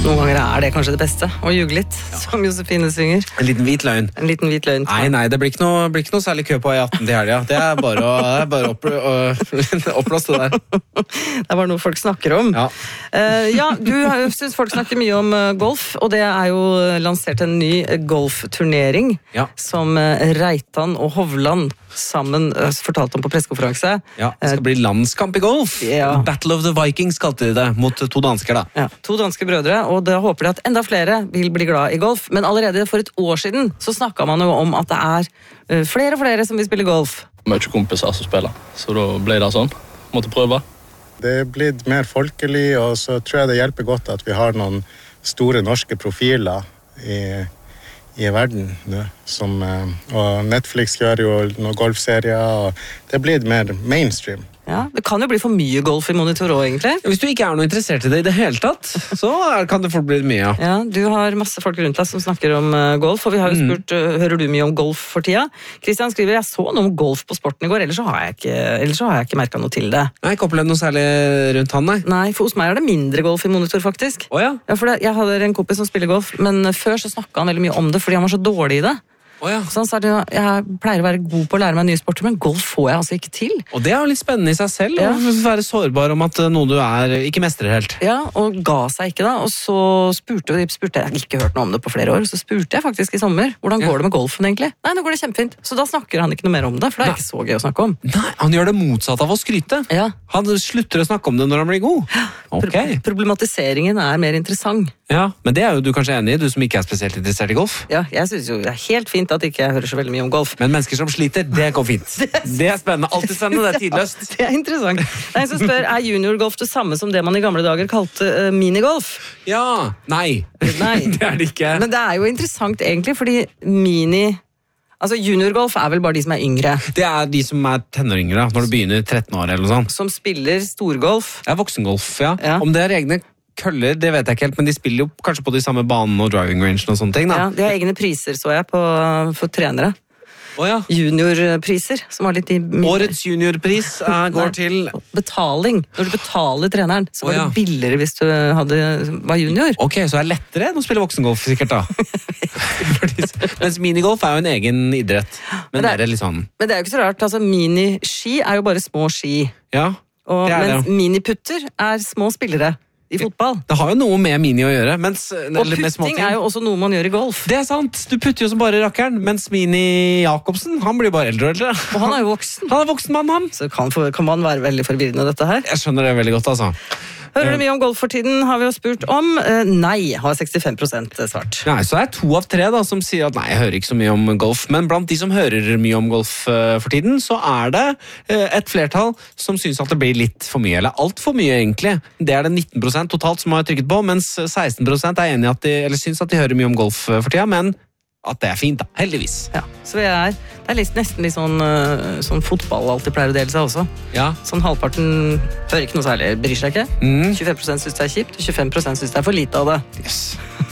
Noen ganger det kanskje det beste, å ljuge litt, som Josefine synger. En liten hvit løgn. En liten hvit løgn. Nei, det blir ikke noe særlig kø på E18 til helga. Det er bare oppblåst det der. Det er bare noe folk snakker om. Ja, du synes folk snakker mye om golf, og det er jo lansert en ny golfturnering som Reitan og Hovland sammen fortalte om på pressekonferanse. Ja, det skal bli landskamp i golf. Battle of the Vikings kalte de det, mot to dansker da. Ja, to danske brødre, og da håper de at enda flere vil bli glad i golf. Men allerede for et år siden så snakket man jo om at det er flere og flere som vil spille golf. Mye kompiser som spiller, så da ble det sånn. Måtte prøve. Det er blitt mer folkelig, og så tror jeg det hjelper godt at vi har noen store norske profiler i verden nå, og Netflix gjør jo noen golfserier, og det blir mer mainstream. Ja, det kan jo bli for mye golf i monitor også, egentlig. Hvis du ikke er noe interessert i det i det hele tatt, så kan det fort bli mye. Ja, du har masse folk rundt deg som snakker om golf, og vi har jo spurt, hører du mye om golf for tida? Kristian skriver, jeg så noe om golf på sporten i går, ellers så har jeg ikke merket noe til det. Nei, ikke opplevd noe særlig rundt han, nei. Nei, for hos meg er det mindre golf i monitor, faktisk. Åja? Ja, for jeg hadde en kompis som spiller golf, men før så snakket han veldig mye om det, fordi han var så dårlig i det. Så han sa at jeg pleier å være god på å lære meg nye sporter, men golf får jeg altså ikke til. Og det er jo litt spennende i seg selv, å være sårbar om at noe du ikke mestrer helt. Ja, og ga seg ikke da, og så spurte jeg, ikke hørt noe om det på flere år, så spurte jeg faktisk i sommer, hvordan går det med golfen egentlig? Nei, nå går det kjempefint. Så da snakker han ikke noe mer om det, for det er ikke så gøy å snakke om. Nei, han gjør det motsatt av å skryte. Ja. Han slutter å snakke om det når han blir god. Okay. Problematiseringen er mer interessant. Ja, men det er jo du kanskje enig i, du som ikke er spesielt interessert i golf. Ja, jeg synes jo det er helt fint at ikke jeg hører så veldig mye om golf. Men mennesker som sliter, det går fint. Det er spennende, alltid spennende, det er tidløst. Det er interessant. Nei, så spør, er juniorgolf det samme som det man i gamle dager kalte minigolf? Ja, nei. Det er det ikke. Men det er jo interessant egentlig, fordi juniorgolf er vel bare de som er yngre. Det er de som er tenåringer, når du begynner 13 år eller noe sånt. Som spiller storgolf. Ja, voksengolf, ja. Om det er egne køller, det vet jeg ikke helt, men de spiller jo kanskje på de samme banene og driving range og sånne ting, da. Ja, de har egne priser, så jeg, for trenere. Juniorpriser, som var litt i... Årets juniorpris går til... Betaling. Når du betaler treneren, så var det billigere hvis du var junior. Ok, så er det lettere å spille voksengolf, sikkert da. Mens minigolf er jo en egen idrett. Men det er litt sånn... Men det er jo ikke så rart, altså mini-ski er jo bare små ski. Ja, mens miniputter er små spillere. I fotball. Det har jo noe med mini å gjøre. Og putting er jo også noe man gjør i golf. Det er sant, du putter jo som bare rakkeren. Mens Mini Jakobsen, han blir bare eldre og eldre. Og han er jo voksen. Han er voksen mann, han. Så kan man være veldig forvirrende dette her. Jeg skjønner det veldig godt, altså. Hører du mye om golf for tiden, har vi jo spurt om. Nei, har 65% svart. Nei, så er 2 av 3 da, som sier at nei, jeg hører ikke så mye om golf. Men blant de som hører mye om golf for tiden, så er det et flertall som synes at det blir litt for mye, eller alt for mye egentlig. Det er det 19% totalt som har trykket på, mens 16% er enige eller synes at de hører mye om golf for tiden, men at det er fint da, heldigvis. Ja, så det er nesten litt sånn fotball alltid pleier å dele seg også. Ja. Sånn halvparten hører ikke noe særlig, bryr seg ikke. 25% synes det er kjipt, 25% synes det er for lite av det. Yes.